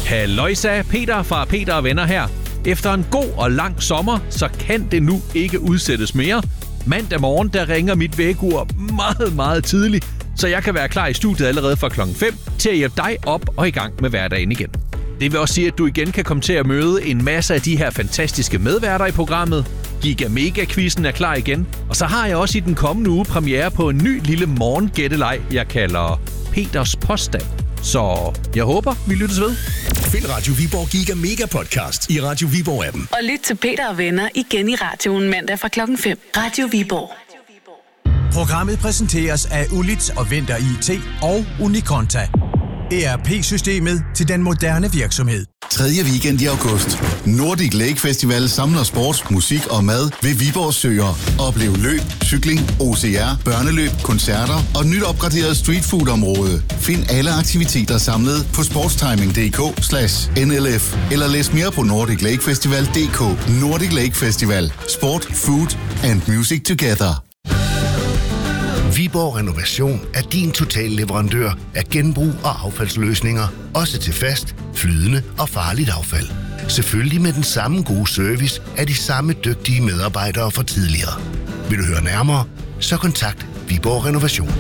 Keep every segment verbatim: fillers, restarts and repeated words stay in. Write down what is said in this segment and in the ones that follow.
Halløjsa, Peter fra Peter og Venner her. Efter en god og lang sommer, så kan det nu ikke udsættes mere. Mandag morgen, der ringer mit vækkeur meget, meget tidligt, så jeg kan være klar i studiet allerede fra klokken fem til at hjælpe dig op og i gang med hverdagen igen. Det vil også sige, at du igen kan komme til at møde en masse af de her fantastiske medværter i programmet. Giga Mega-quizzen er klar igen. Og så har jeg også i den kommende uge premiere på en ny lille morgengætteleg, jeg kalder Peters Påstand. Så jeg håber, vi lyttes ved. Find Radio Viborg Giga Mega Podcast i Radio Viborg-appen. Og lyt til Peter og Venner igen i radioen mandag fra klokken fem. Radio Viborg. Programmet præsenteres af Ulit og Vinter I T og Unikonta. E R P-systemet til den moderne virksomhed. Tredje weekend i august. Nordic Lake Festival samler sport, musik og mad ved Viborg Søer. Oplev løb, cykling, O C R, børneløb, koncerter og nyt opgraderet streetfood-område. Find alle aktiviteter samlet på sportstiming punktum d k slash N L F eller læs mere på nordic lake festival punktum d k. Nordic Lake Festival. Sport, food and music together. Viborg Renovation er din total leverandør af genbrug og affaldsløsninger, også til fast, flydende og farligt affald. Selvfølgelig med den samme gode service af de samme dygtige medarbejdere fra tidligere. Vil du høre nærmere, så kontakt Viborg Renovation.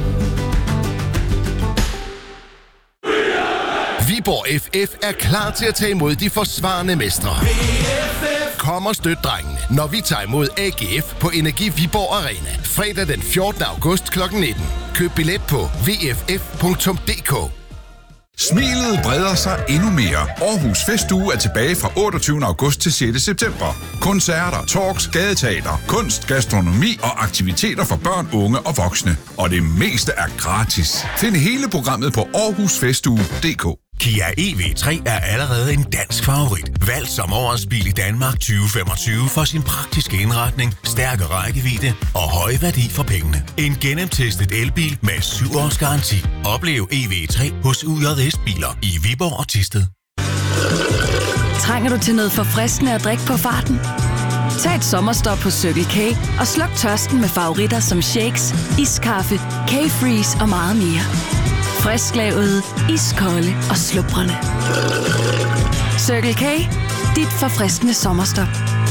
Viborg F F er klar til at tage imod de forsvarende mestre. Kom og støt drengene, når vi tager imod A G F på Energi Viborg Arena. Fredag den fjortende august klokken nitten. Køb billet på v f f punktum d k. Smilet breder sig endnu mere. Aarhus Festuge er tilbage fra otteogtyvende august til sjette september. Koncerter, talks, gadeteater, kunst, gastronomi og aktiviteter for børn, unge og voksne. Og det meste er gratis. Find hele programmet på aarhus festuge punktum d k. Kia E V tre er allerede en dansk favorit. Valgt som årets bil i Danmark tyve femogtyve for sin praktiske indretning, stærke rækkevidde og høje værdi for pengene. En gennemtestet elbil med syv års garanti. Oplev E V tre hos U J S Biler i Viborg og Thisted. Trænger du til noget forfriskende at drikke på farten? Tag et sommerstop på Circle K og sluk tørsten med favoritter som shakes, iskaffe, K-Freeze og meget mere. Frisklavet, iskolde og slubrende. Circle K, dit forfriskende sommerstop.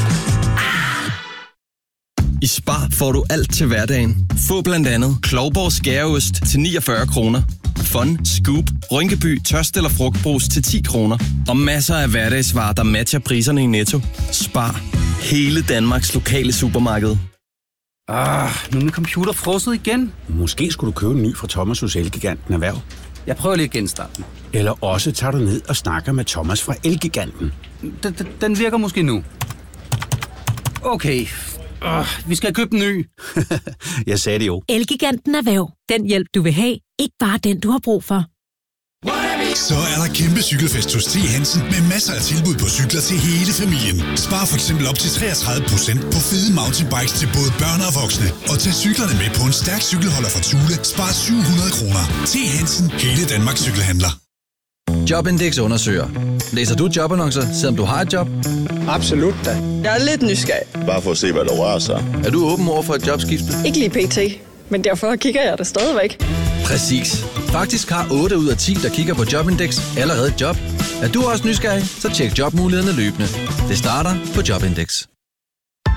I Spar får du alt til hverdagen. Få blandt andet Klovborg skæreost til niogfyrre kroner. Fun, Scoop, Rynkeby, tørst eller frugtbrus til ti kroner. Og masser af hverdagsvarer, der matcher priserne i Netto. Spar. Hele Danmarks lokale supermarked. Ah, nu er min computer frosset igen. Måske skulle du købe en ny fra Thomas hos Elgiganten Erhverv. Jeg prøver lige at genstarte den. Eller også tager du ned og snakker med Thomas fra Elgiganten. Den, den, den virker måske nu. Okay, uh, vi skal købe en ny. Jeg sagde det jo. Elgiganten Erhverv. Den hjælp, du vil have. Ikke bare den, du har brug for. Så er der kæmpe cykelfest hos T. Hansen med masser af tilbud på cykler til hele familien. Spar for eksempel op til treogtredive procent på fede mountainbikes til både børn og voksne. Og tag cyklerne med på en stærk cykelholder fra Thule. Spar syv hundrede kroner. T. Hansen. Hele Danmarks cykelhandler. Jobindex undersøger. Læser du jobannoncer, selvom du har et job? Absolut da. Jeg er lidt nysgerrig. Bare for at se, hvad der rører sig. Er du åben over for et jobskifte? Ikke lige pt. Men derfor kigger jeg det stadigvæk. Præcis. Faktisk har otte ud af ti, der kigger på Jobindex, allerede et job. Er du også nysgerrig, så tjek jobmulighederne løbende. Det starter på Jobindex.